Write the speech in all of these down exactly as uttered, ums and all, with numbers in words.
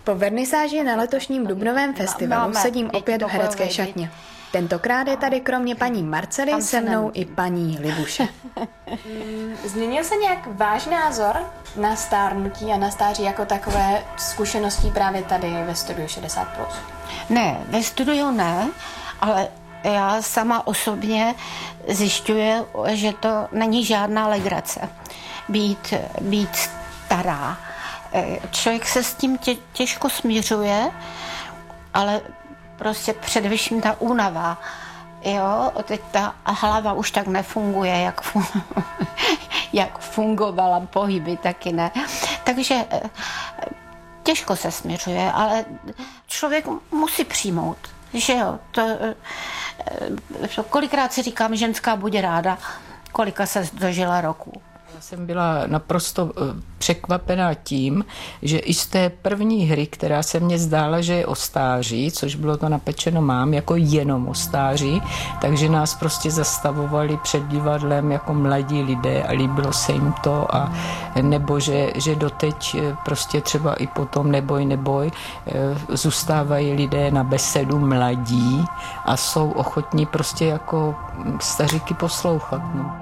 Po vernisáži na letošním dubnovém festivalu sedím opět v herecké šatně. Tentokrát je tady kromě paní Marcely se mnou i paní Libuše. Změnil se nějak váš názor na stárnutí a na stáří jako takové zkušeností právě tady ve studiu šedesát plus? Ne, ve studiu ne, ale já sama osobně zjišťuji, že to není žádná legrace být, být stará. Člověk se s tím tě, těžko směřuje, ale prostě především ta únava. Jo, teď ta hlava už tak nefunguje, jak, fun, jak fungovala, pohyby taky ne. Takže těžko se směřuje, ale člověk musí přijmout, že jo. To, kolikrát si říkám, ženská buď ráda, kolika se dožila roku. Já jsem byla naprosto překvapená tím, že i z té první hry, která se mně zdála, že je o stáří, což bylo to Napečeno mám, jako jenom o stáří, takže nás prostě zastavovali před divadlem jako mladí lidé a líbilo se jim to a nebo že, že doteď prostě třeba i potom neboj, neboj, zůstávají lidé na besedu mladí a jsou ochotní prostě jako staříky poslouchat. No.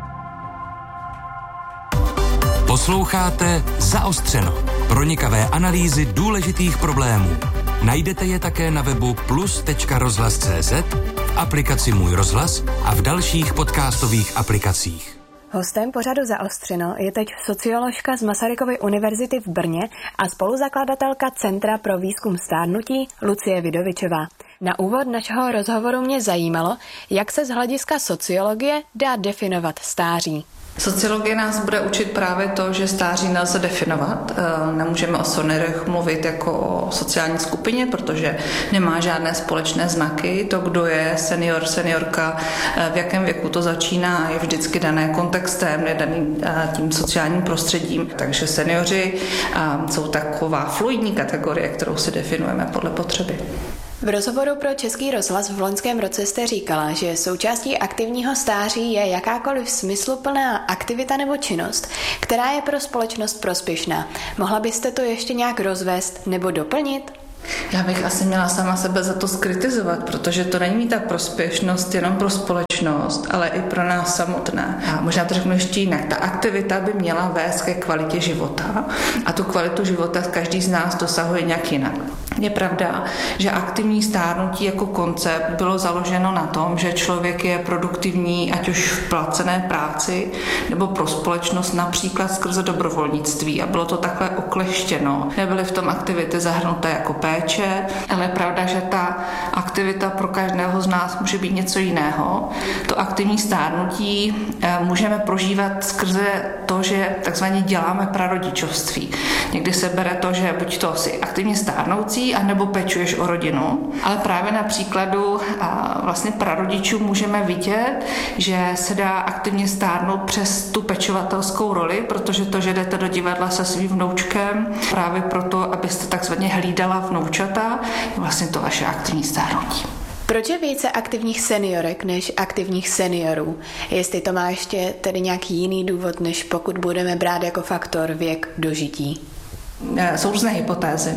Posloucháte Zaostřeno. Pronikavé analýzy důležitých problémů. Najdete je také na webu plus tečka rozhlas tečka cé zet, v aplikaci Můj rozhlas a v dalších podcastových aplikacích. Hostem pořadu Zaostřeno je teď socioložka z Masarykovy univerzity v Brně a spoluzakladatelka Centra pro výzkum stárnutí Lucie Vidovičová. Na úvod našeho rozhovoru mě zajímalo, jak se z hlediska sociologie dá definovat stáří. Sociologie nás bude učit právě to, že stáří nelze definovat. Nemůžeme o seniorech mluvit jako o sociální skupině, protože nemá žádné společné znaky. To, kdo je senior, seniorka, v jakém věku to začíná, je vždycky dané kontextem, nedaný tím sociálním prostředím. Takže seniori jsou taková fluidní kategorie, kterou si definujeme podle potřeby. V rozhovoru pro Český rozhlas v loňském roce jste říkala, že součástí aktivního stáří je jakákoliv smysluplná aktivita nebo činnost, která je pro společnost prospěšná. Mohla byste to ještě nějak rozvést nebo doplnit? Já bych asi měla sama sebe za to skritizovat, protože to není ta prospěšnost jenom pro společnost, ale i pro nás samotné. A možná to řeknu ještě jinak. Ta aktivita by měla vést ke kvalitě života a tu kvalitu života každý z nás dosahuje nějak jinak. Je pravda, že aktivní stárnutí jako koncept bylo založeno na tom, že člověk je produktivní, ať už v placené práci nebo pro společnost, například skrze dobrovolnictví. A bylo to takhle okleštěno. Nebyly v tom aktivity zahrnuté jako péče, ale je pravda, že ta aktivita pro každého z nás může být něco jiného. To aktivní stárnutí můžeme prožívat skrze to, že takzvaně děláme prarodičovství. Někdy se bere to, že buď to si aktivně stárnoucí, anebo pečuješ o rodinu. Ale právě na příkladu vlastně prarodičů můžeme vidět, že se dá aktivně stárnout přes tu pečovatelskou roli, protože to, že jdete do divadla se svým vnoučkem, právě proto, abyste takzvaně hlídala vnoučata, je vlastně to vaše aktivní stárnutí. Proč je více aktivních seniorek než aktivních seniorů? Jestli to má ještě tedy nějaký jiný důvod, než pokud budeme brát jako faktor věk dožití? Jsou různé hypotézy.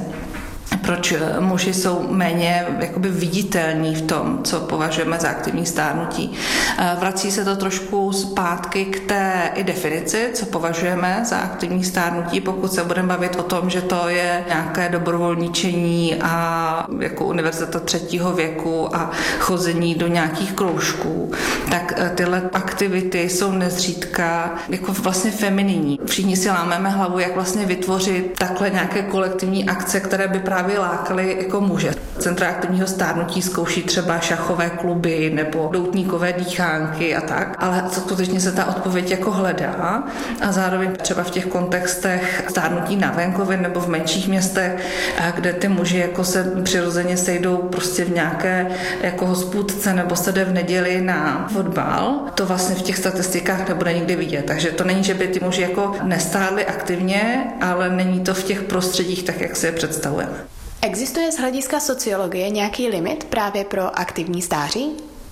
Proč muži jsou méně jakoby viditelní v tom, co považujeme za aktivní stárnutí. Vrací se to trošku zpátky k té i definici, co považujeme za aktivní stárnutí, pokud se budeme bavit o tom, že to je nějaké dobrovolničení a jako univerzita třetího věku a chození do nějakých kroužků, tak tyhle aktivity jsou nezřídka jako vlastně femininní. Všichni si lámeme hlavu, jak vlastně vytvořit takhle nějaké kolektivní akce, které by právě lákali jako muže. Centra aktivního stárnutí zkouší třeba šachové kluby nebo doutníkové dýchánky a tak, ale skutečně se ta odpověď jako hledá a zároveň třeba v těch kontextech stárnutí na venkově nebo v menších městech, kde ty muži jako se přirozeně sejdou prostě v nějaké jako hospůdce nebo se jde v neděli na fotbal, to vlastně v těch statistikách nebude nikdy vidět. Takže to není, že by ty muži jako nestárli aktivně, ale není to v těch prostředích tak, jak si je představujeme. Existuje z hlediska sociologie nějaký limit právě pro aktivní stáří?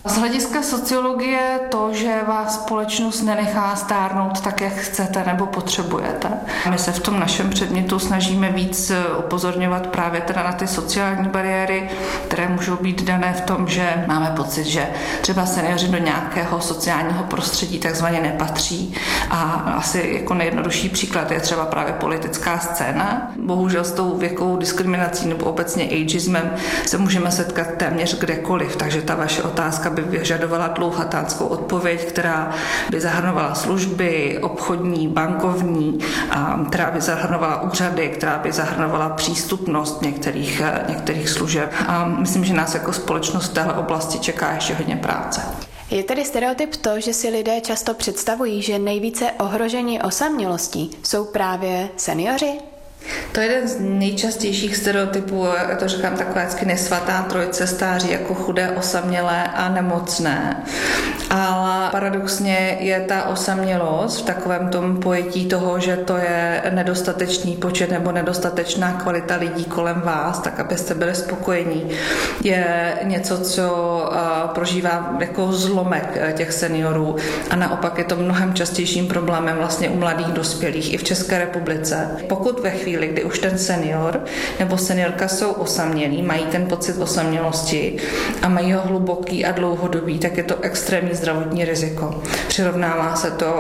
Z hlediska sociologie to, že vás společnost nenechá stárnout tak, jak chcete nebo potřebujete. My se v tom našem předmětu snažíme víc upozorňovat právě teda na ty sociální bariéry, které můžou být dané v tom, že máme pocit, že třeba seniori do nějakého sociálního prostředí takzvaně nepatří. A asi jako nejjednodušší příklad je třeba právě politická scéna. Bohužel s tou věkovou diskriminací nebo obecně ageismem se můžeme setkat téměř kdekoliv, takže ta vaše otázka by vyžadovala dlouhatánskou odpověď, která by zahrnovala služby, obchodní, bankovní, a která by zahrnovala úřady, která by zahrnovala přístupnost některých, některých služeb. A myslím, že nás jako společnost v téhle oblasti čeká ještě hodně práce. Je tedy stereotyp to, že si lidé často představují, že nejvíce ohroženi osamělostí jsou právě seniori? To je jeden z nejčastějších stereotypů, já to říkám taková vždycky nesvatá trojice, stáří jako chudé, osamělé a nemocné. Ale paradoxně je ta osamělost v takovém tom pojetí toho, že to je nedostatečný počet nebo nedostatečná kvalita lidí kolem vás, tak abyste byli spokojení, je něco, co prožívá jako zlomek těch seniorů a naopak je to mnohem častějším problémem vlastně u mladých dospělých i v České republice. Pokud ve chvíli, kdy už ten senior nebo seniorka jsou osamělí, mají ten pocit osamělosti a mají ho hluboký a dlouhodobý, tak je to extrémní zdravotní riziko. Přirovnává se to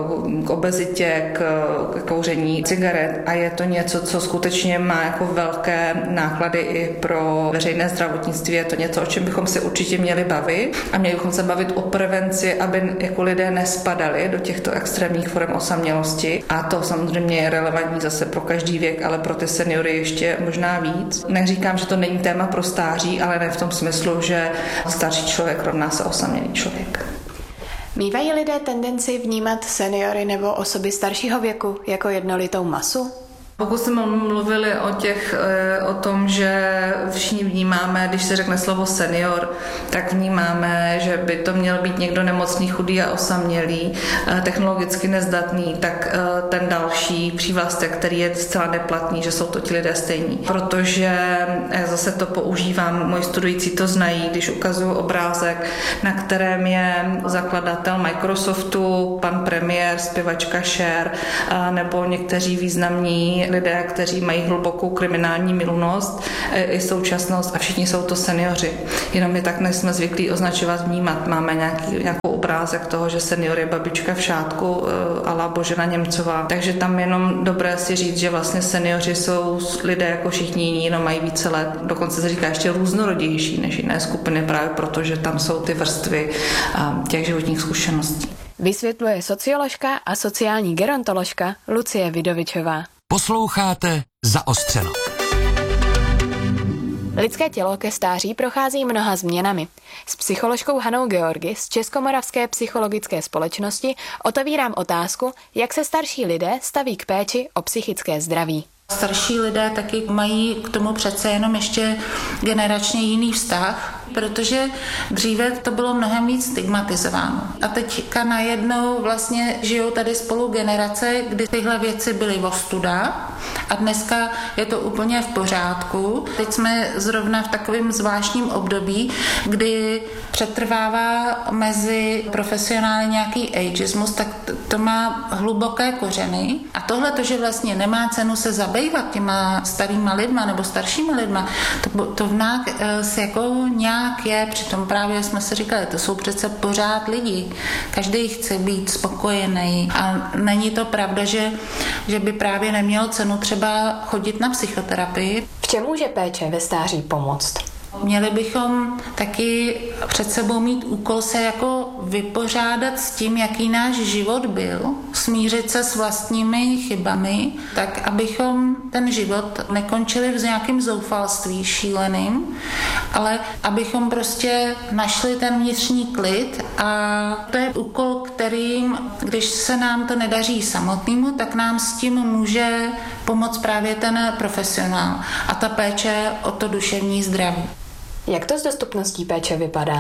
k obezitě, k kouření cigaret a je to něco, co skutečně má jako velké náklady i pro veřejné zdravotnictví. Je to něco, o čem bychom se určitě měli bavit a měli bychom se bavit o prevenci, aby jako lidé nespadali do těchto extrémních forem osamělosti a to samozřejmě je relevantní zase pro každý věk, ale pro ty seniory ještě možná víc. Neříkám, že to není téma pro stáří, ale ne v tom smyslu, že starší člověk rovná se osamělý člověk. Mívají lidé tendenci vnímat seniory nebo osoby staršího věku jako jednolitou masu? Pokud jsme mluvili o, těch, o tom, že všichni vnímáme, když se řekne slovo senior, tak vnímáme, že by to měl být někdo nemocný, chudý a osamělý, technologicky nezdatný, tak ten další přívlastek, který je zcela neplatný, že jsou to ti lidé stejní. Protože zase to používám, moji studující to znají, když ukazuju obrázek, na kterém je zakladatel Microsoftu, pan premiér, zpěvačka Cher, nebo někteří významní lidé, kteří mají hlubokou kriminální minulost i současnost a všichni jsou to seniori. Jenom my tak nejsme zvyklí označovat, vnímat. Máme nějaký, nějakou obrázek toho, že senior je babička v šátku a la Božena Němcová. Takže tam jenom dobré si říct, že vlastně seniori jsou lidé jako všichni jiní, jenom mají více let. Dokonce se říká ještě různorodější než jiné skupiny právě proto, že tam jsou ty vrstvy těch životních zkušeností. Vysvětluje socioložka a sociální gerontoložka Lucie Vidovičová. Posloucháte Zaostřeno. Lidské tělo ke stáří prochází mnoha změnami. S psycholožkou Hanou Georgi z Českomoravské psychologické společnosti otevírám otázku, jak se starší lidé staví k péči o psychické zdraví. Starší lidé taky mají k tomu přece jenom ještě generačně jiný vztah, protože dříve to bylo mnohem víc stigmatizováno. A teďka najednou vlastně žijou tady spolu generace, kdy tyhle věci byly ostuda a dneska je to úplně v pořádku. Teď jsme zrovna v takovém zvláštním období, kdy přetrvává mezi profesionály nějaký ageismus, tak to má hluboké kořeny. A tohle to, že vlastně nemá cenu se zabývat těma starýma lidma nebo staršíma lidma, to, to v nás jako nějak je, přitom právě jsme si říkali, to jsou přece pořád lidi. Každý chce být spokojený a není to pravda, že, že by právě nemělo cenu třeba chodit na psychoterapii. V čem může péče ve stáří pomoct? Měli bychom taky před sebou mít úkol se jako vypořádat s tím, jaký náš život byl, smířit se s vlastními chybami, tak abychom ten život nekončili v nějakém zoufalství šíleným, ale abychom prostě našli ten vnitřní klid a to je úkol, kterým, když se nám to nedaří samotnému, tak nám s tím může pomoct právě ten profesionál a ta péče o to duševní zdraví. Jak to s dostupností péče vypadá?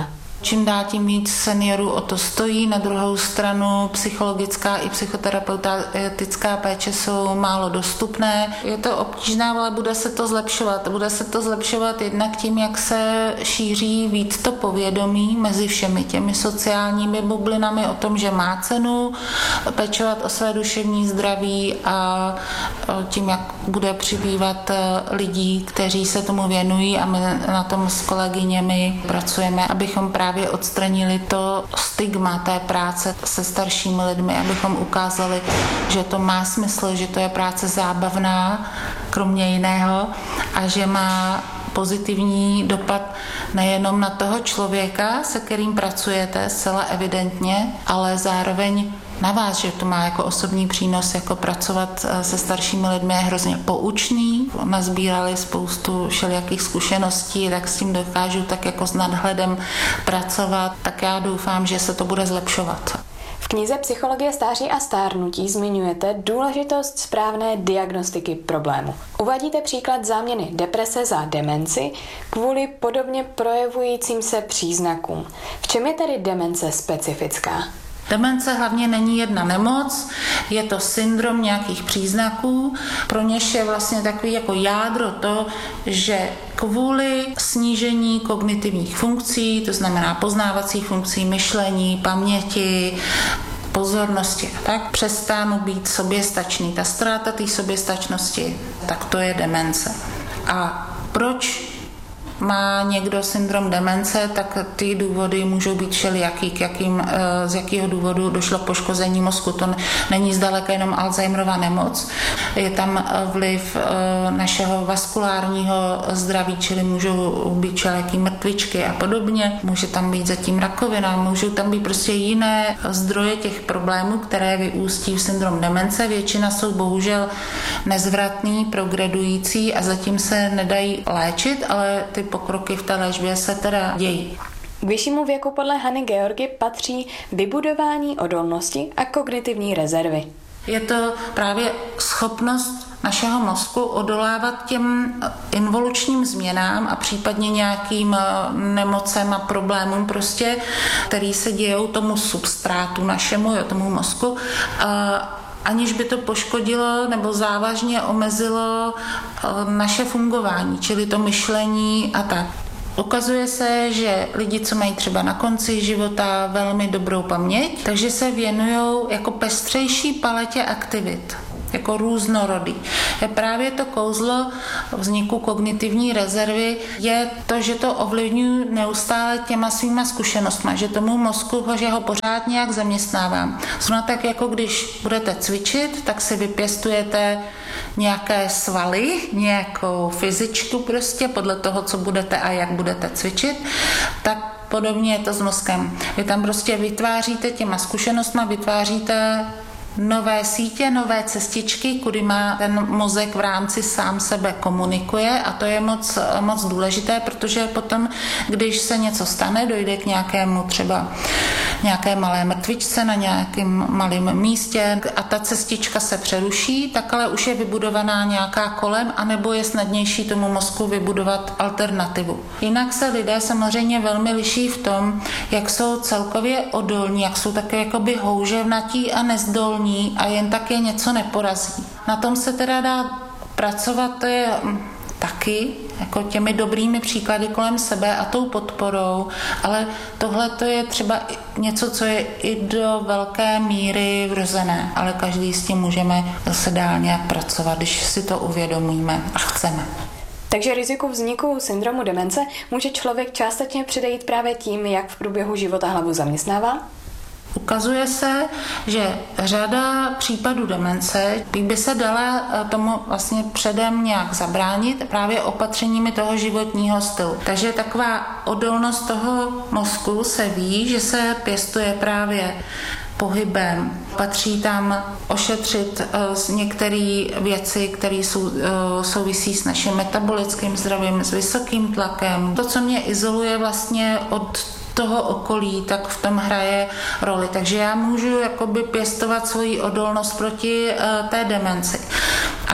Čím dál tím víc seniorů o to stojí. Na druhou stranu psychologická i psychoterapeutická péče jsou málo dostupné. Je to obtížné, ale bude se to zlepšovat. Bude se to zlepšovat jednak tím, jak se šíří víc to povědomí mezi všemi těmi sociálními bublinami o tom, že má cenu pečovat o své duševní zdraví a tím, jak bude přibývat lidí, kteří se tomu věnují a my na tom s kolegyněmi pracujeme, abychom právě odstranili to stigma té práce se staršími lidmi, abychom ukázali, že to má smysl, že to je práce zábavná, kromě jiného, a že má pozitivní dopad nejenom na toho člověka, se kterým pracujete, zcela evidentně, ale zároveň na vás, že to má jako osobní přínos, jako pracovat se staršími lidmi je hrozně poučný. Nazbírali spoustu všelijakých zkušeností, tak s tím dokážu tak jako s nadhledem pracovat, tak já doufám, že se to bude zlepšovat. V knize Psychologie stáří a stárnutí zmiňujete důležitost správné diagnostiky problému. Uvádíte příklad záměny deprese za demenci kvůli podobně projevujícím se příznakům. V čem je tedy demence specifická? Demence hlavně není jedna nemoc, je to syndrom nějakých příznaků, pro něž je vlastně takový jako jádro to, že kvůli snížení kognitivních funkcí, to znamená poznávacích funkcí, myšlení, paměti, pozornosti, tak přestánu být soběstačný. Ta ztráta té soběstačnosti, tak to je demence. A proč má někdo syndrom demence, tak ty důvody můžou být všelijaký, k jakým, z jakého důvodu došlo k poškození mozku. To není zdaleka jenom Alzheimerova nemoc. Je tam vliv našeho vaskulárního zdraví, čili můžou být všelijaký mrtvičky a podobně. Může tam být zatím rakovina, můžou tam být prostě jiné zdroje těch problémů, které vyústí v syndrom demence. Většina jsou bohužel nezvratný, progredující a zatím se nedají léčit, ale ty pokroky v té léčbě se teda dějí. K vyššímu věku podle Hany Georgy patří vybudování odolnosti a kognitivní rezervy. Je to právě schopnost našeho mozku odolávat těm involučním změnám a případně nějakým nemocem a problémům prostě, který se dějou tomu substrátu našemu, tomu mozku, aniž by to poškodilo nebo závažně omezilo naše fungování, čili to myšlení a tak. Ukazuje se, že lidi, co mají třeba na konci života velmi dobrou paměť, takže se věnují jako pestřejší paletě aktivit, jako různorodý. Je právě to kouzlo vzniku kognitivní rezervy je to, že to ovlivňuji neustále těma svýma zkušenostma, že tomu mozku, že ho pořád nějak zaměstnávám. Zrovna tak, jako když budete cvičit, tak si vypěstujete nějaké svaly, nějakou fyzičku prostě podle toho, co budete a jak budete cvičit, tak podobně je to s mozkem. Vy tam prostě vytváříte těma zkušenostma, vytváříte nové sítě, nové cestičky, kudy má ten mozek v rámci sám sebe komunikuje a to je moc, moc důležité, protože potom, když se něco stane, dojde k nějakému třeba nějaké malé mrtvičce na nějakém malém místě a ta cestička se přeruší, tak ale už je vybudovaná nějaká kolem, anebo je snadnější tomu mozku vybudovat alternativu. Jinak se lidé samozřejmě velmi liší v tom, jak jsou celkově odolní, jak jsou také jakoby houževnatí a nezdolní a jen tak je něco neporazí. Na tom se teda dá pracovat, to je taky jako těmi dobrými příklady kolem sebe a tou podporou, ale tohle to je třeba něco, co je i do velké míry vrozené, ale každý s tím můžeme zase dál nějak pracovat, když si to uvědomíme a chceme. Takže riziku vzniku syndromu demence může člověk částečně předejít právě tím, jak v průběhu života hlavu zaměstnává? Ukazuje se, že řada případů demence by se dala tomu vlastně předem nějak zabránit právě opatřeními toho životního stylu. Takže taková odolnost toho mozku se ví, že se pěstuje právě pohybem. Patří tam ošetřit uh, některé věci, které sou, uh, souvisí s naším metabolickým zdravím, s vysokým tlakem. To, co mě izoluje vlastně od toho okolí, tak v tom hraje roli. Takže já můžu jakoby pěstovat svoji odolnost proti uh, té demenci. A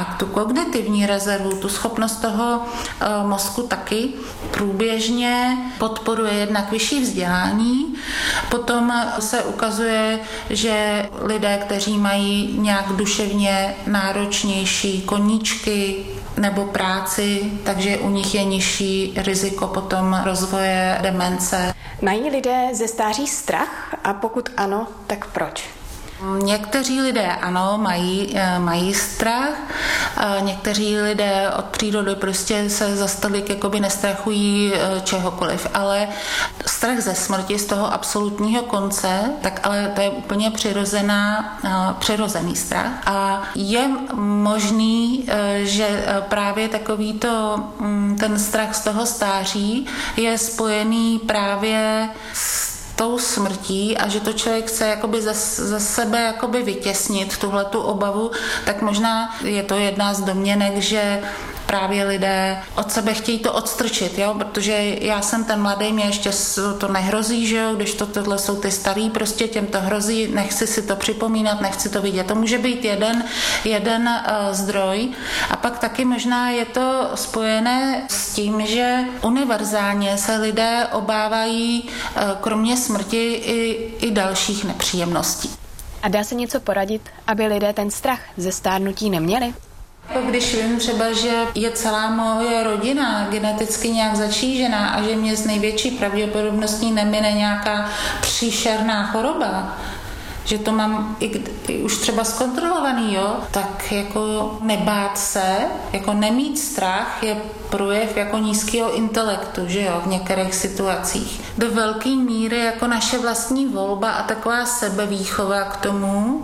A tu kognitivní rezervu, tu schopnost toho e, mozku taky průběžně podporuje jednak vyšší vzdělání. Potom se ukazuje, že lidé, kteří mají nějak duševně náročnější koníčky nebo práci, takže u nich je nižší riziko potom rozvoje demence. Mají lidé ze stáří strach a pokud ano, tak proč? Někteří lidé ano, mají, mají strach, někteří lidé od přírody prostě se za stolik jakoby nestrachují čehokoliv, ale strach ze smrti, z toho absolutního konce, tak ale to je úplně přirozená, přirozený strach a je možný, že právě takovýto ten strach z toho stáří je spojený právě s tou smrtí a že to člověk chce jakoby ze, ze sebe jakoby vytěsnit tuhletu obavu, tak možná je to jedna z domněnek, že právě lidé od sebe chtějí to odstrčit, jo? Protože já jsem ten mladý, mě ještě to nehrozí, že jo? Když to, tohle jsou ty starý, prostě těm to hrozí, nechci si to připomínat, nechci to vidět. To může být jeden, jeden uh, zdroj a pak taky možná je to spojené s tím, že univerzálně se lidé obávají uh, kromě smrti i, i dalších nepříjemností. A dá se něco poradit, aby lidé ten strach ze stárnutí neměli? Když vím třeba, že je celá moje rodina geneticky nějak začížená a že mě s největší pravděpodobností nemine nějaká příšerná choroba, že to mám i, i už třeba zkontrolovaný, jo, tak jako nebát se, jako nemít strach je projev jako nízkého intelektu, že jo, v některých situacích. Do velké míry jako naše vlastní volba a taková sebevýchova k tomu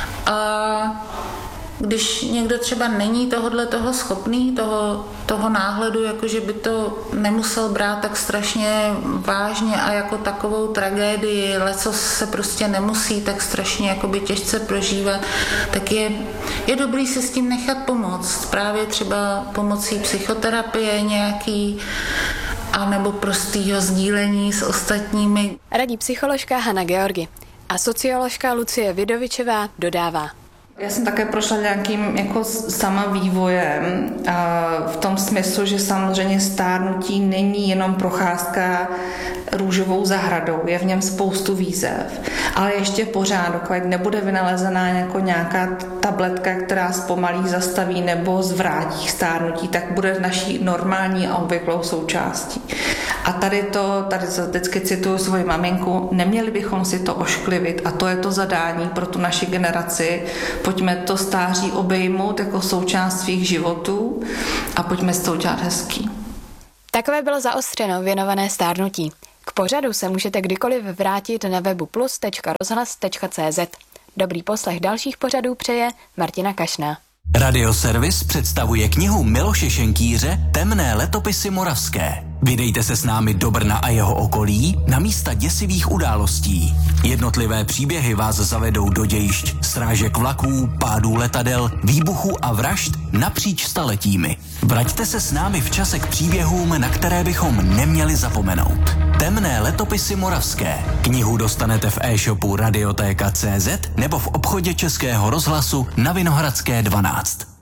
a když někdo třeba není tohodle toho schopný, toho, toho náhledu, jako že by to nemusel brát tak strašně vážně a jako takovou tragédii, leco se prostě nemusí tak strašně jakoby těžce prožívat, tak je, je dobrý si s tím nechat pomoct. Právě třeba pomocí psychoterapie nějaký, anebo prostýho sdílení s ostatními. Radí psycholožka Hana Georgi a socioložka Lucie Vidovičová dodává. Já jsem také prošla nějakým jako sama vývojem v tom smyslu, že samozřejmě stárnutí není jenom procházka růžovou zahradou, je v něm spoustu výzev, ale ještě pořád, dokud nebude vynalezená jako nějaká tabletka, která zpomalí, zastaví nebo zvrátí stárnutí, tak bude naší normální a obvyklou součástí. A tady to, tady vždycky cituju svoji maminku, neměli bychom si to ošklivit a to je to zadání pro tu naši generaci. Pojďme to stáří obejmout jako součást svých životů a pojďme s to udělat hezký. Takové bylo Zaostřeno věnované stárnutí. K pořadu se můžete kdykoliv vrátit na webu plus tečka rozhlas tečka cé zet. Dobrý poslech dalších pořadů přeje Martina Kašná. Radioservis představuje knihu Miloše Šenkýře Temné letopisy moravské. Vydejte se s námi do Brna a jeho okolí na místa děsivých událostí. Jednotlivé příběhy vás zavedou do dějišť srážek vlaků, pádů letadel, výbuchů a vražd napříč staletími. Vraťte se s námi v čase k příběhům, na které bychom neměli zapomenout. Temné letopisy moravské. Knihu dostanete v e-shopu Radiotéka tečka cé zet nebo v obchodě Českého rozhlasu na Vinohradské dvanáct.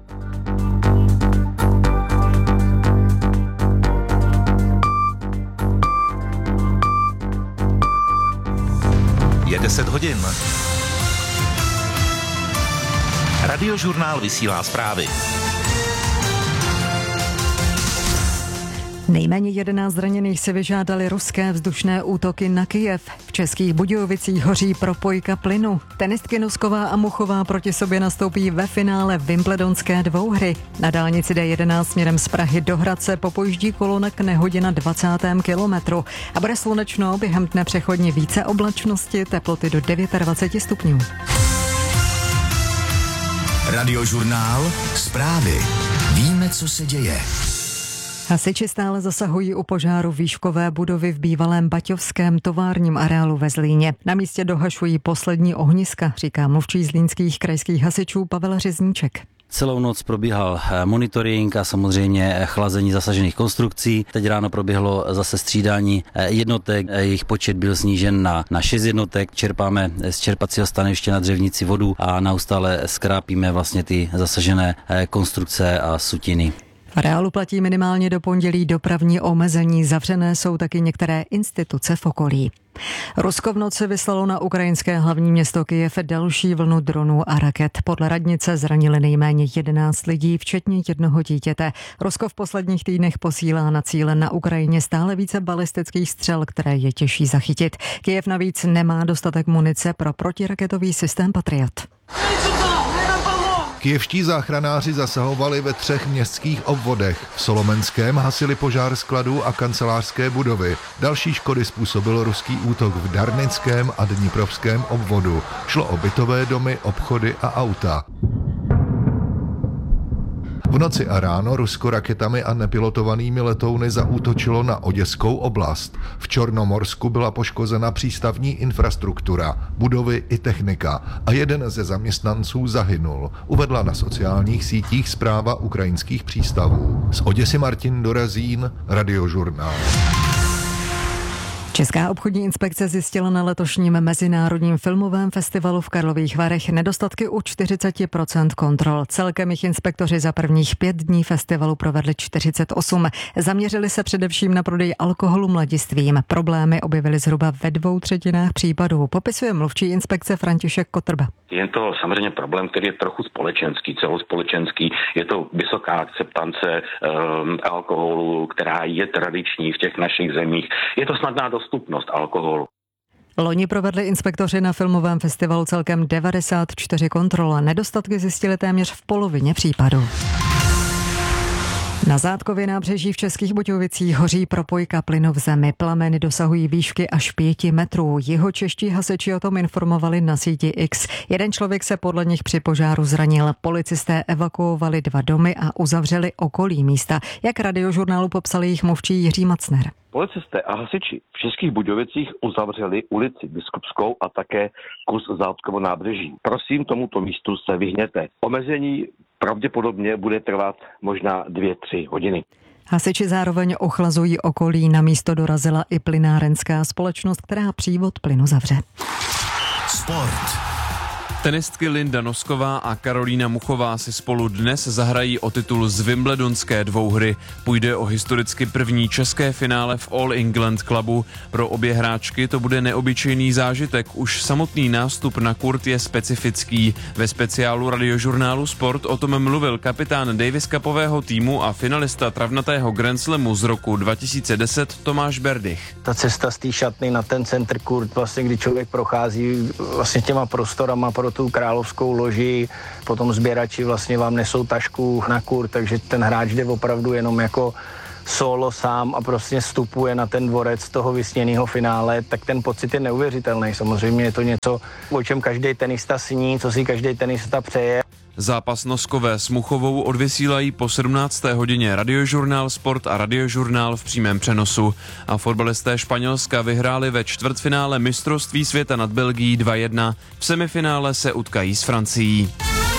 Je deset hodin. Radiožurnál vysílá zprávy. Nejméně jedenáct zraněných se vyžádali ruské vzdušné útoky na Kyjev. V Českých Budějovicích hoří propojka plynu. Tenistky Nosková a Muchová proti sobě nastoupí ve finále Wimbledonské dvouhry. Na dálnici D jedenáct směrem z Prahy do Hradce popojíždí kolona k nehodě na dvacátém kilometru. A bude slunečno, během dne přechodně více oblačnosti, teploty do dvacet devět stupňů. Radiožurnál zprávy. Víme, co se děje. Hasiči stále zasahují u požáru výškové budovy v bývalém baťovském továrním areálu ve Zlíně. Na místě dohašují poslední ohniska, říká mluvčí zlínských krajských hasičů Pavel Řezníček. Celou noc probíhal monitoring a samozřejmě chlazení zasažených konstrukcí. Teď ráno proběhlo zase střídání jednotek, jejich počet byl snížen na, na šest jednotek. Čerpáme z čerpacího stanoviště na Dřevnici vodu a neustále skrápíme vlastně ty zasažené konstrukce a sutiny. V areálu platí minimálně do pondělí dopravní omezení, zavřené jsou taky některé instituce v okolí. Rusko v noci vyslalo na ukrajinské hlavní město Kyjev další vlnu dronů a raket. Podle radnice zranili nejméně jedenáct lidí, včetně jednoho dítěte. Rusko v posledních týdnech posílá na cíle na Ukrajině stále více balistických střel, které je těžší zachytit. Kyjev navíc nemá dostatek munice pro protiraketový systém Patriot. Kyjevští záchranáři zasahovali ve třech městských obvodech. V Solomenském hasili požár skladů a kancelářské budovy. Další škody způsobil ruský útok v Darnickém a Dniprovském obvodu. Šlo o bytové domy, obchody a auta. V noci a ráno Rusko raketami a nepilotovanými letouny zaútočilo na Oděskou oblast. V Čornomorsku byla poškozena přístavní infrastruktura, budovy i technika a jeden ze zaměstnanců zahynul, uvedla na sociálních sítích zpráva ukrajinských přístavů. Z Oděsy Martin Dorazín, Radiožurnál. Česká obchodní inspekce zjistila na letošním Mezinárodním filmovém festivalu v Karlových Varech nedostatky u čtyřicet procent kontrol. Celkem jich inspektoři za prvních pět dní festivalu provedli čtyřicet osm. Zaměřili se především na prodej alkoholu mladistvím. Problémy objevily zhruba ve dvou třetinách případů. Popisuje mluvčí inspekce František Kotrba. Je to samozřejmě problém, který je trochu společenský, celospolečenský. Je to vysoká akceptance um, alkoholu, která je tradiční v těch našich zemích. Je to snadná dostupnost alkoholu. Loni provedli inspektoři na filmovém festivalu celkem devadesát čtyři kontrol a nedostatky zjistili téměř v polovině případů. Na Zátkově nábřeží v Českých Budějovicích hoří propojka plynu v zemi. Plameny dosahují výšky až pěti metrů. Jihočeští hasiči o tom informovali na síti X. Jeden člověk se podle nich při požáru zranil. Policisté evakuovali dva domy a uzavřeli okolí místa. Jak Radiožurnálu popsal jejich mluvčí Jiří Macner. Policisté a hasiči v Českých Budějovicích uzavřeli ulici Biskupskou a také kus Zátkovo nábřeží. Prosím, tomuto místu se vyhněte. Omezení pravděpodobně bude trvat možná dvě, tři hodiny. Hasiči zároveň ochlazují okolí. Na místo dorazila i plynárenská společnost, která přívod plynu zavře. Sport. Tenistky Linda Nosková a Karolína Muchová si spolu dnes zahrají o titul z Wimbledonské dvouhry. Půjde o historicky první české finále v All England Clubu. Pro obě hráčky to bude neobyčejný zážitek. Už samotný nástup na kurt je specifický. Ve speciálu Radiožurnálu Sport o tom mluvil kapitán Davis Cupového týmu a finalista travnatého Grand Slamu z roku dva tisíce deset Tomáš Berdych. Ta cesta z té šatny na ten center kurt, vlastně kdy člověk prochází vlastně těma prostorama pro tu královskou loži, potom sběrači vlastně vám nesou tašku na kurt, takže ten hráč jde opravdu jenom jako solo sám a prostě vstupuje na ten dvorec toho vysněného finále, tak ten pocit je neuvěřitelný. Samozřejmě je to něco, o čem každý tenista sní, co si každý tenista přeje. Zápas Noskové s Muchovou odvysílají po sedmnácté hodině Radiožurnál Sport a Radiožurnál v přímém přenosu. A fotbalisté Španělska vyhráli ve čtvrtfinále mistrovství světa nad Belgií dva jedna. V semifinále se utkají s Francií.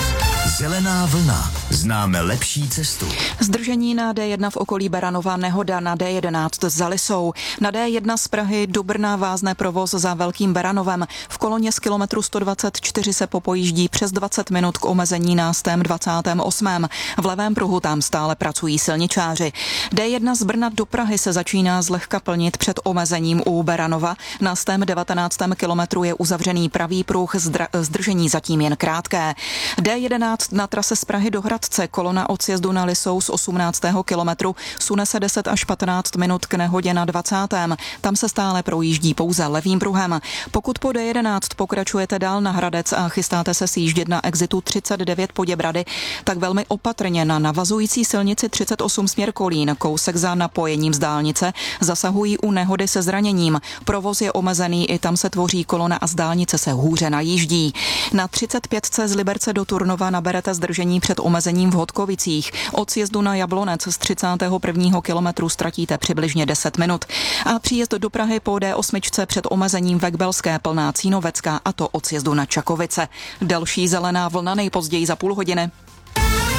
Zelená vlna. Známe lepší cestu. Zdržení na D jedna v okolí Beranova, nehoda na D jedenáct za Lisou. Na D jedna z Prahy do Brna vázne provoz za Velkým Beranovem. V koloně z kilometru sto dvacet čtyři se popojíždí přes dvacet minut k omezení na sto dvacet osm. V levém pruhu tam stále pracují silničáři. D jedna z Brna do Prahy se začíná zlehka plnit před omezením u Beranova. Na sto devatenáctém kilometru je uzavřený pravý pruh, zdr- zdržení zatím jen krátké. D jedenáct na trase z Prahy do Hradce, kolona od sjezdu na Lisou z osmnáctého kilometru sune se deset až patnáct minut k nehodě na dvacátém. Tam se stále projíždí pouze levým pruhem. Pokud po D jedenáct pokračujete dál na Hradec a chystáte se sjíždět na exitu třicet devět Poděbrady, tak velmi opatrně na navazující silnici třicet osm směr Kolín, kousek za napojením z dálnice, zasahují u nehody se zraněním. Provoz je omezený, i tam se tvoří kolona a z dálnice se hůře najíždí. Na třicet pět z Liberce do Turnova naberete zdržení před omezením v Hodkovicích. Od sjezdu na Jablonec z třicátého prvního kilometru ztratíte přibližně deset minut. A příjezd do Prahy po D osm před omezením ve Kbelské plná Cínovecká, a to od sjezdu na Čakovice. Další zelená vlna nejpozději za půl hodiny.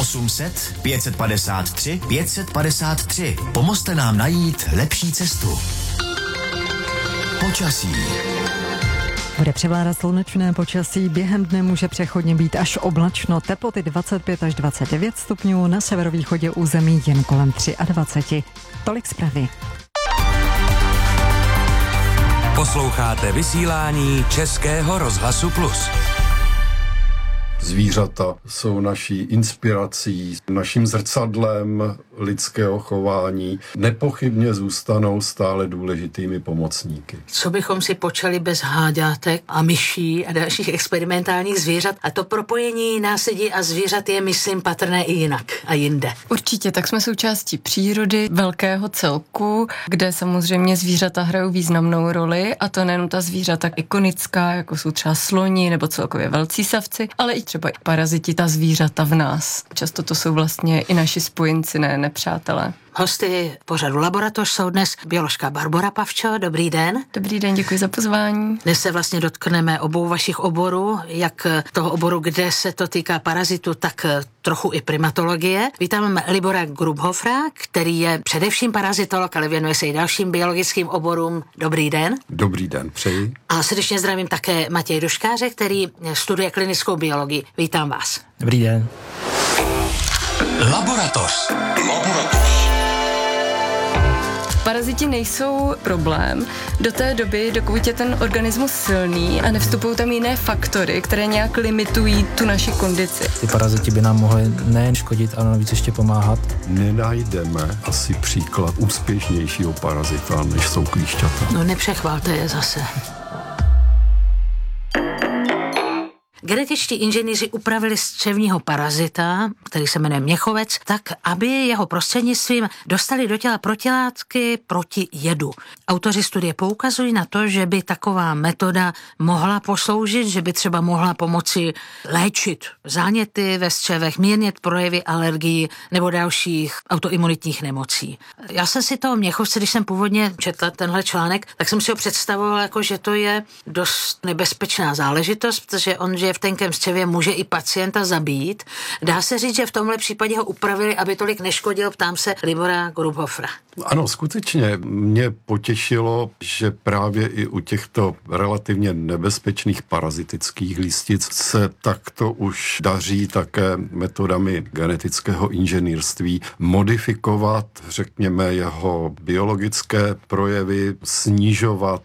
osm set pět padesát tři pět padesát tři. Pomozte nám najít lepší cestu. Počasí. Bude převládat slunečné počasí, během dne může přechodně být až oblačno, teploty dvacet pět až dvacet devět stupňů, na severovýchodě území jen kolem dvacet tři. Tolik zprávy. Posloucháte vysílání Českého rozhlasu Plus. Zvířata jsou naší inspirací, naším zrcadlem lidského chování. Nepochybně zůstanou stále důležitými pomocníky. Co bychom si počali bez háďátek a myší a dalších experimentálních zvířat? A to propojení násedí a zvířat je, myslím, patrné i jinak a jinde. Určitě, tak jsme součástí přírody, velkého celku, kde samozřejmě zvířata hrajou významnou roli, a to nejen ta zvířata ikonická, jako jsou třeba sloni nebo celkově velcí savci, ale i třeba i paraziti, ta zvířata v nás. Často to jsou vlastně i naši spojenci, ne nepřátelé. Hosty pořadu Laboratoř jsou dnes bioložka Barbora Pavčo. Dobrý den. Dobrý den, děkuji za pozvání. Dnes se vlastně dotkneme obou vašich oborů, jak toho oboru, kde se to týká parazitu, tak trochu i primatologie. Vítám Libora Grubhofera, který je především parazitolog, ale věnuje se i dalším biologickým oborům. Dobrý den. Dobrý den, přeji. A srdečně zdravím také Matěj Doškáře, který studuje klinickou biologii. Vítám vás. Dobrý den. Laboratoř. Laboratoř. Paraziti nejsou problém do té doby, dokud je ten organismus silný a nevstupují tam jiné faktory, které nějak limitují tu naši kondici. Ty paraziti by nám mohly nejen škodit, ale navíc ještě pomáhat. Nenajdeme asi příklad úspěšnějšího parazita, než jsou klíšťata. No nepřechvalte je zase. Genetičtí inženýři upravili střevního parazita, který se jmenuje měchovec, tak, aby jeho prostřednictvím dostali do těla protilátky proti jedu. Autoři studie poukazují na to, že by taková metoda mohla posloužit, že by třeba mohla pomoci léčit záněty ve střevech, mírnit projevy alergií nebo dalších autoimunitních nemocí. Já jsem si toho měchovce, když jsem původně četla tenhle článek, tak jsem si ho představovala jako, že to je dost nebezpečná záležitost, protože on žije v tenkém střevě, může i pacienta zabít. Dá se říct, že v tomhle případě ho upravili, aby tolik neškodil, ptám se Libora Grubhofera. Ano, skutečně mě potěšilo, že právě i u těchto relativně nebezpečných parazitických listic se takto už daří také metodami genetického inženýrství modifikovat, řekněme, jeho biologické projevy, snižovat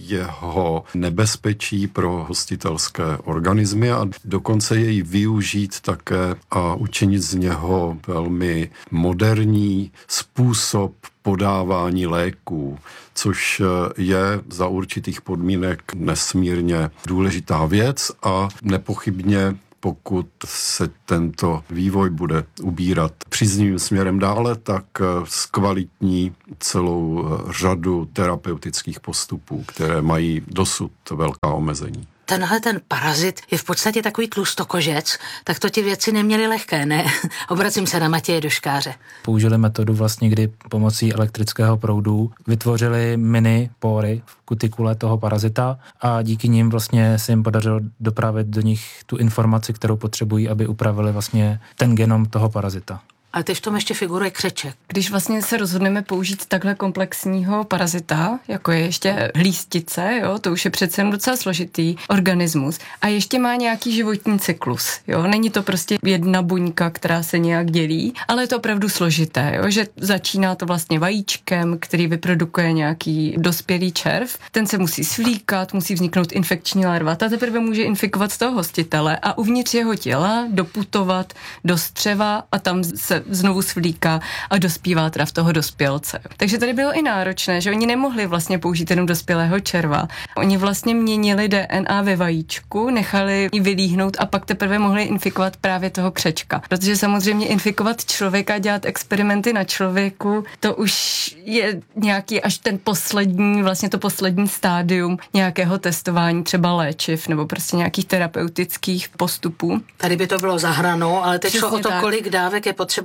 jeho nebezpečí pro hostitelské organismy a dokonce jej využít také a učinit z něho velmi moderní způsob podávání léků, což je za určitých podmínek nesmírně důležitá věc a nepochybně pokud se tento vývoj bude ubírat příznivým směrem dále, tak zkvalitní celou řadu terapeutických postupů, které mají dosud velká omezení. Tenhle ten parazit je v podstatě takový tlustokožec, tak to ti věci neměli lehké, ne? Obracím se na Matěje Doškáře. Použili metodu vlastně, kdy pomocí elektrického proudu vytvořili mini pory v kutikule toho parazita a díky nim vlastně se jim podařilo dopravit do nich tu informaci, kterou potřebují, aby upravili vlastně ten genom toho parazita. Ale teď v tom ještě figuruje křeček. Když vlastně se rozhodneme použít takhle komplexního parazita, jako je ještě hlístice, jo, to už je přece jen docela složitý organismus a ještě má nějaký životní cyklus, jo, není to prostě jedna buňka, která se nějak dělí, ale je to opravdu složité, jo, že začíná to vlastně vajíčkem, který vyprodukuje nějaký dospělý červ, ten se musí svlíkat, musí vzniknout infekční larva, ta teprve může infikovat toho hostitele a uvnitř jeho těla doputovat do střeva a tam se znovu svlíká a dospívá teda v toho dospělce. Takže tady bylo i náročné, že oni nemohli vlastně použít jenom dospělého červa. Oni vlastně měnili D N A ve vajíčku, nechali ji vylíhnout a pak teprve mohli infikovat právě toho křečka. Protože samozřejmě infikovat člověka, dělat experimenty na člověku, to už je nějaký až ten poslední, vlastně to poslední stádium nějakého testování třeba léčiv nebo prostě nějakých terapeutických postupů. Tady by to bylo za hranou, ale teď šlo o to, tak. kolik dávek je potřeba,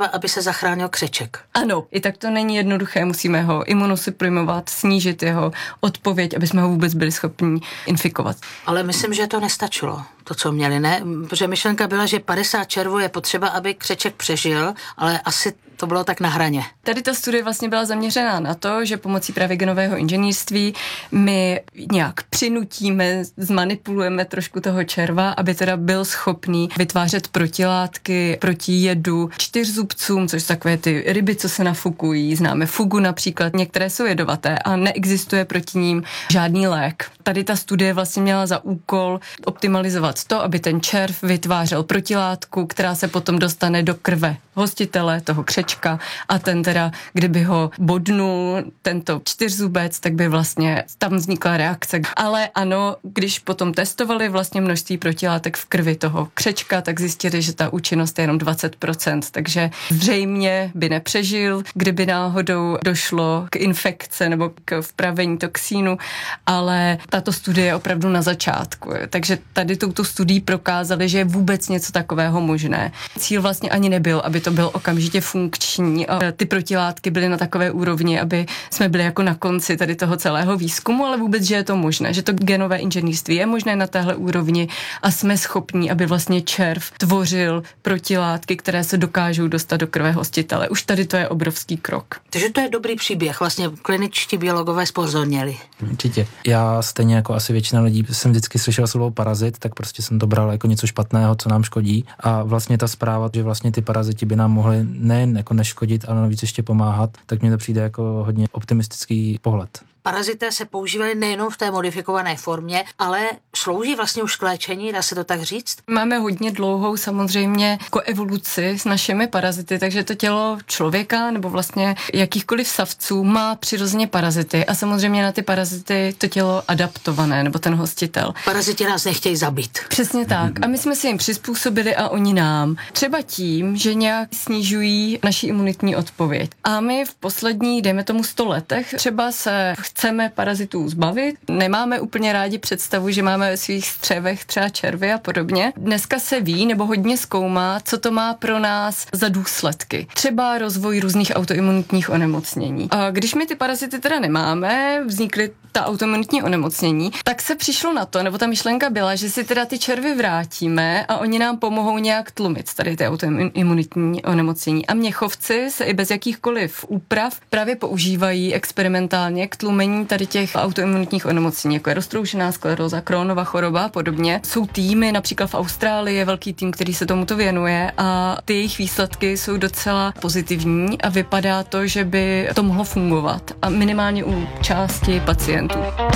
aby se zachránil křeček. Ano, i tak to není jednoduché, musíme ho imunosuprimovat, snížit jeho odpověď, aby jsme ho vůbec byli schopni infikovat. Ale myslím, že to nestačilo, to, co měli, ne? Protože myšlenka byla, že padesát červů je potřeba, aby křeček přežil, ale asi to bylo tak na hraně. Tady ta studie vlastně byla zaměřená na to, že pomocí právě genového inženýrství my nějak přinutíme, zmanipulujeme trošku toho červa, aby teda byl schopný vytvářet protilátky proti jedu, čtyřzubcům, což jsou takové ty ryby, co se nafukují. Známe fugu například, některé jsou jedovaté a neexistuje proti ním žádný lék. Tady ta studie vlastně měla za úkol optimalizovat to, aby ten červ vytvářel protilátku, která se potom dostane do krve hostitele, toho křečka, a ten teda, kdyby ho bodnul tento čtyřzubec, tak by vlastně tam vznikla reakce. Ale ano, když potom testovali vlastně množství protilátek v krvi toho křečka, tak zjistili, že ta účinnost je jenom dvacet procent, takže zřejmě by nepřežil, kdyby náhodou došlo k infekce nebo k vpravení toxínu, ale tato studie je opravdu na začátku. Takže tady touto studií prokázali, že je vůbec něco takového možné. Cíl vlastně ani nebyl, aby to bylo okamžitě funkční a ty protilátky byly na takové úrovni, aby jsme byli jako na konci tady toho celého výzkumu, ale vůbec, že je to možné, že to genové inženýrství je možné na téhle úrovni a jsme schopní, aby vlastně červ tvořil protilátky, které se dokážou dostat do krve hostitele. Už tady to je obrovský krok. Takže to je dobrý příběh, vlastně kliničtí biologové zpozorněli. Určitě. Já stejně jako asi většina lidí jsem vždycky slyšel slovo parazit, tak prostě jsem to bral jako něco špatného, co nám škodí. A vlastně ta zpráva, že vlastně ty paraziti by nám mohli nejen jako neškodit, ale navíc ještě pomáhat, tak mně to přijde jako hodně optimistický pohled. Parazité se používaly nejenom v té modifikované formě, ale slouží vlastně už k léčení, dá se to tak říct? Máme hodně dlouhou samozřejmě jako evoluci s našimi parazity, takže to tělo člověka nebo vlastně jakýchkoliv savců má přirozeně parazity a samozřejmě na ty parazity to tělo adaptované nebo ten hostitel. Paraziti nás nechtějí zabít. Přesně tak. A my jsme si jim přizpůsobili a oni nám. Třeba tím, že nějak snižují naši imunitní odpověď. A my v posledních, dejme tomu sto letech, třeba se chceme parazitů zbavit. Nemáme úplně rádi představu, že máme ve svých střevech třeba červy a podobně. Dneska se ví nebo hodně zkoumá, co to má pro nás za důsledky. Třeba rozvoj různých autoimunitních onemocnění. A když my ty parazity teda nemáme, vznikly ta autoimunitní onemocnění, tak se přišlo na to, nebo ta myšlenka byla, že si teda ty červy vrátíme a oni nám pomohou nějak tlumit tady ty autoimunitní onemocnění. A měchovci se i bez jakýchkoliv úprav právě používají experimentálně k tlumení tady těch autoimunitních onemocnění, jako je roztroušená skleróza, Crohnova choroba a podobně. Jsou týmy, například v Austrálii je velký tým, který se tomuto věnuje a ty jejich výsledky jsou docela pozitivní a vypadá to, že by to mohlo fungovat a minimálně u části pacientů.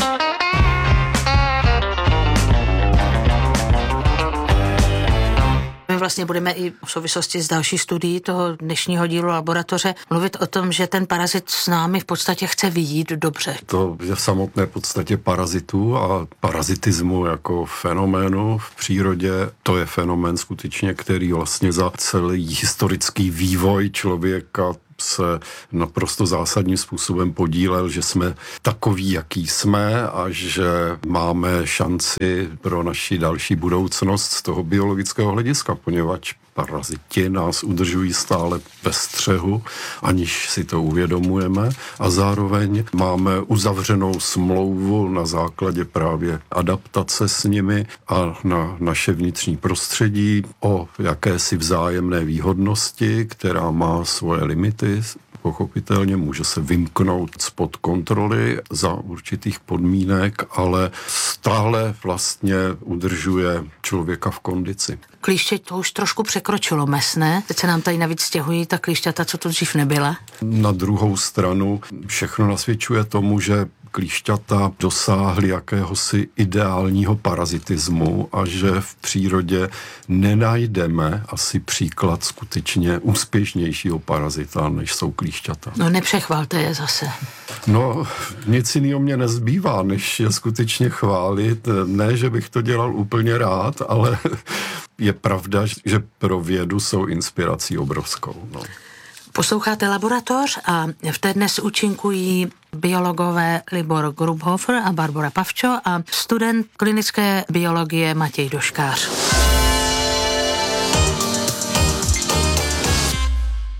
My vlastně budeme i v souvislosti s další studií toho dnešního dílu laboratoře mluvit o tom, že ten parazit s námi v podstatě chce vyjít dobře. To je v samotné podstatě parazitu a parazitismu jako fenoménu v přírodě. To je fenomén skutečně, který vlastně za celý historický vývoj člověka se naprosto zásadním způsobem podílel, že jsme takoví, jaký jsme a že máme šanci pro naši další budoucnost z toho biologického hlediska, poněvadž paraziti nás udržují stále ve střehu, aniž si to uvědomujeme a zároveň máme uzavřenou smlouvu na základě právě adaptace s nimi a na naše vnitřní prostředí o jakési vzájemné výhodnosti, která má svoje limity. Pochopitelně může se vymknout spod kontroly za určitých podmínek, ale stále vlastně udržuje člověka v kondici. Klíště to už trošku překročilo mes, ne? Teď se nám tady navíc stěhují ta klíšťata, co tu dřív nebyla. Na druhou stranu všechno nasvědčuje tomu, že klíšťata dosáhly jakéhosi ideálního parazitismu a že v přírodě nenajdeme asi příklad skutečně úspěšnějšího parazita, než jsou klíšťata. No nepřechvalte je zase. No, nic jiného mě nezbývá, než je skutečně chválit. Ne, že bych to dělal úplně rád, ale je pravda, že pro vědu jsou inspirací obrovskou. No. Posloucháte Laboratoř a v té dnes účinkují biologové Libor Grubhofer a Barbora Pavčo a student klinické biologie Matěj Doškář.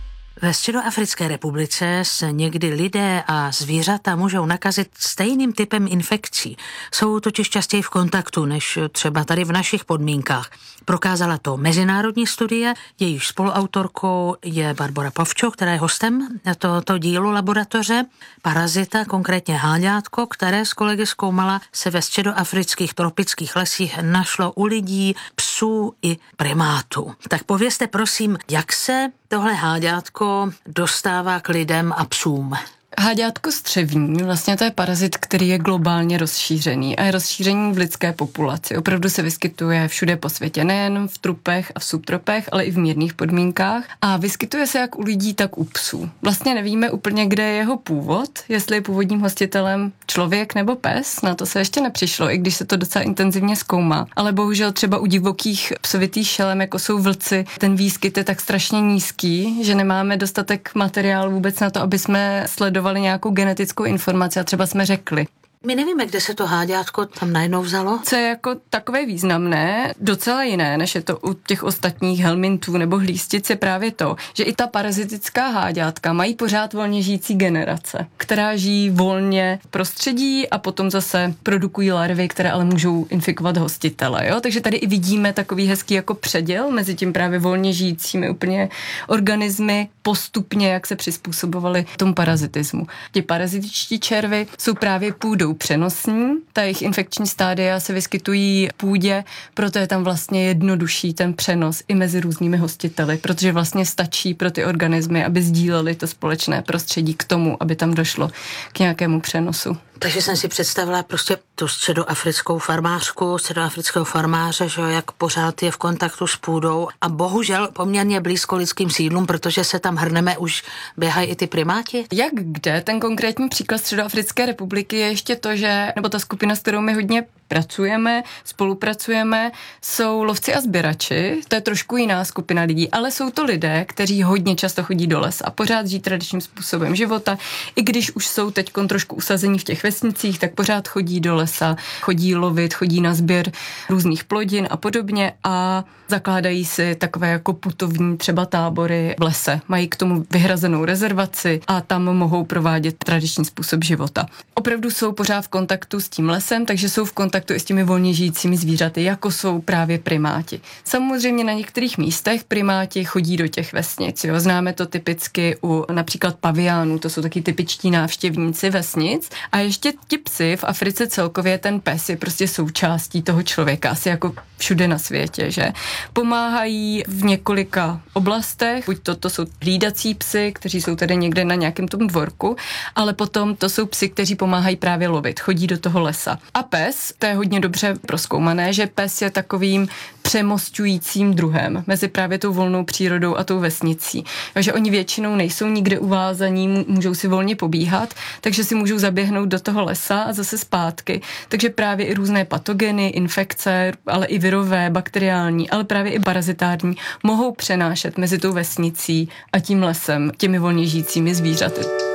Ve Středoafrické republice se někdy lidé a zvířata můžou nakazit stejným typem infekcí. Jsou totiž častěji v kontaktu než třeba tady v našich podmínkách. Prokázala to mezinárodní studie, jejíž spoluautorkou je Barbora Povčo, která je hostem tohoto dílu laboratoře. Parazita, konkrétně háďátko, které s kolegy zkoumala, se ve středoafrických tropických lesích našlo u lidí, psů i primátů. Tak povězte prosím, jak se tohle háďátko dostává k lidem a psům? Háďátko střevní, vlastně to je parazit, který je globálně rozšířený a je rozšířený v lidské populaci. Opravdu se vyskytuje všude po světě, nejen v trupech a v subtropech, ale i v mírných podmínkách a vyskytuje se jak u lidí, tak u psů. Vlastně nevíme úplně, kde je jeho původ, jestli je původním hostitelem člověk nebo pes, na to se ještě nepřišlo, i když se to docela intenzivně zkoumá. Ale bohužel třeba u divokých psovitých šelem, jako jsou vlci, ten výskyt je tak strašně nízký, že nemáme dostatek materiálu vůbec na to, aby jsme sledovali nějakou genetickou informaci a třeba jsme řekli. My nevíme, kde se to háďátko tam najednou vzalo. Co je jako takové významné, docela jiné, než je to u těch ostatních helmintů nebo hlístic, je právě to, že i ta parazitická háďátka mají pořád volně žijící generace, která žijí volně v prostředí a potom zase produkují larvy, které ale můžou infikovat hostitele. Jo? Takže tady i vidíme takový hezký jako předěl mezi tím právě volně žijícími úplně organismy postupně, jak se přizpůsobovali tomu parazitismu. Ti parazitičtí červy jsou právě půdou přenosní, ta jejich infekční stádia se vyskytují v půdě, proto je tam vlastně jednodušší ten přenos i mezi různými hostiteli, protože vlastně stačí pro ty organismy, aby sdíleli to společné prostředí k tomu, aby tam došlo k nějakému přenosu. Takže jsem si představila prostě tu středoafrickou farmářku, středoafrického farmáře, že jak pořád je v kontaktu s půdou a bohužel poměrně blízko lidským sídlům, protože se tam hrneme, už běhají i ty primáti. Jak kde? Ten konkrétní příklad Středoafrické republiky je ještě to, že, nebo ta skupina, s kterou my hodně pracujeme, spolupracujeme, jsou lovci a sběrači, to je trošku jiná skupina lidí, ale jsou to lidé, kteří hodně často chodí do lesa a pořád žijí tradičním způsobem života, i když už jsou teď trošku usazení v těch vesnicích, tak pořád chodí do lesa, chodí lovit, chodí na sběr různých plodin a podobně a zakládají si takové jako putovní třeba tábory v lese. Mají k tomu vyhrazenou rezervaci a tam mohou provádět tradiční způsob života. Opravdu jsou pořád v kontaktu s tím lesem, takže jsou v kontaktu i s těmi volně žijícími zvířaty, jako jsou právě primáti. Samozřejmě na některých místech primáti chodí do těch vesnic. Jo. Známe to typicky u například paviánů, to jsou taky typičtí návštěvníci vesnic. A ještě ti psy v Africe celkově, ten pes je prostě součástí toho člověka, asi jako všude na světě, že pomáhají v několika oblastech, buď to, to jsou hlídací psy, kteří jsou tady někde na nějakém tom dvorku, ale potom to jsou psy, kteří pomáhají právě lovit, chodí do toho lesa. A pes, to je hodně dobře prozkoumané, že pes je takovým přemostujícím druhem mezi právě tou volnou přírodou a tou vesnicí. Takže oni většinou nejsou nikde uvázaní, můžou si volně pobíhat, takže si můžou zaběhnout do toho lesa a zase zpátky. Takže právě i různé patogeny, infekce, ale i virové, bakteriální, ale právě i parazitární mohou přenášet mezi tou vesnicí a tím lesem, těmi volně žijícími zvířaty.